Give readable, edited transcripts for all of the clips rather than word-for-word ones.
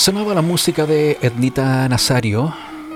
Sonaba la música de Ednita Nazario.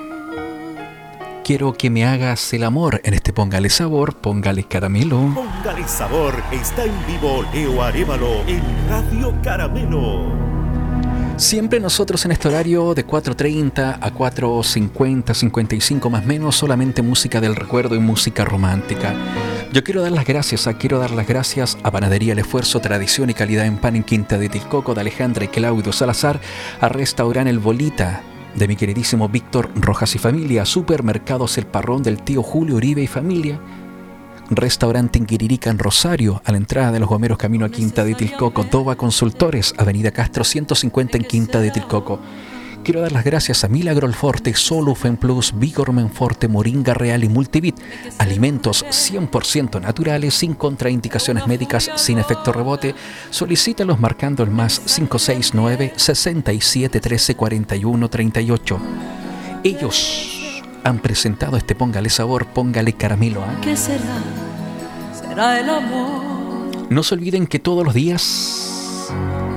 Quiero que me hagas el amor en este Póngale Sabor, Póngale Caramelo. Póngale Sabor, está en vivo Leo Arévalo en Radio Caramelo. Siempre nosotros en este horario de 4:30 a 4:50, 55 más o menos, solamente música del recuerdo y música romántica. Yo quiero dar las gracias a Panadería El Esfuerzo, tradición y calidad en pan en Quinta de Tilcoco, de Alejandra y Claudio Salazar, a Restaurant El Bolita, de mi queridísimo Víctor Rojas y familia, Supermercados El Parrón del tío Julio Uribe y familia, Restaurante Inquiririca en Rosario, a la entrada de los Gomeros camino a Quinta de Tilcoco, Dova Consultores, Avenida Castro 150 en Quinta de Tilcoco. Quiero dar las gracias a Milagro Alforte, Solufen Plus, Vigor Menforte, Moringa Real y Multivit, alimentos 100% naturales, sin contraindicaciones médicas, sin efecto rebote. Solicítalos marcando el más 569 67 13 41 38. Ellos han presentado este Póngale Sabor, Póngale Caramelo. ¿Qué será? ¿Será el amor? No se olviden que todos los días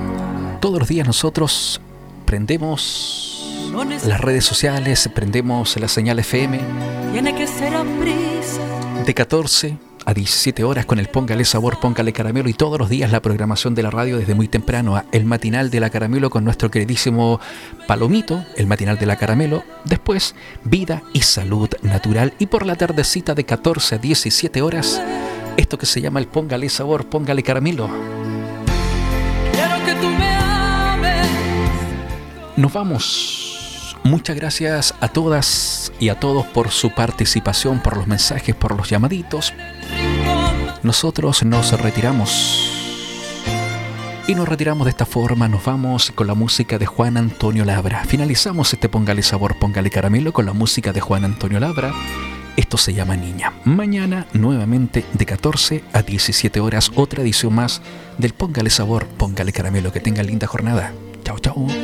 nosotros prendemos las redes sociales, prendemos la señal FM. Tiene que ser a prisa. De 14 a 17 horas con el Póngale Sabor, Póngale Caramelo, y todos los días la programación de la radio desde muy temprano a el matinal de la Caramelo con nuestro queridísimo Palomito, el matinal de la Caramelo. Después, Vida y Salud Natural, y por la tardecita de 14 a 17 horas, esto que se llama el Póngale Sabor, Póngale Caramelo. Quiero que tú me ames. Nos vamos. Muchas gracias a todas y a todos por su participación, por los mensajes, por los llamaditos. Nosotros nos retiramos. Y nos retiramos de esta forma. Nos vamos con la música de Juan Antonio Labra. Finalizamos este Póngale Sabor, Póngale Caramelo con la música de Juan Antonio Labra. Esto se llama Niña. Mañana, nuevamente, de 14 a 17 horas, otra edición más del Póngale Sabor, Póngale Caramelo. Que tengan linda jornada. Chao, chao.